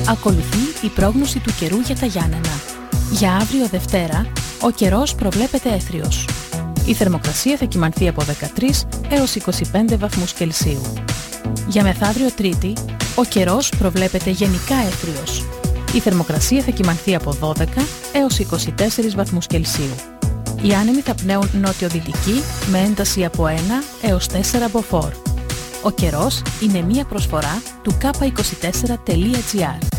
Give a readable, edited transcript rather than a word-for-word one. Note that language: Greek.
Ακολουθεί η πρόγνωση του καιρού για τα Γιάννενα. Για αύριο Δευτέρα, ο καιρός προβλέπεται έθριος. Η θερμοκρασία θα κυμανθεί από 13 έως 25 βαθμούς Κελσίου. Για μεθαύριο Τρίτη, ο καιρός προβλέπεται γενικά έθριος. Η θερμοκρασία θα κυμανθεί από 12 έως 24 βαθμούς Κελσίου. Οι άνεμοι θα πνέουν νότιο-δυτική με ένταση από 1 έως 4 μποφόρ. Ο καιρός είναι μία προσφορά του k24.gr.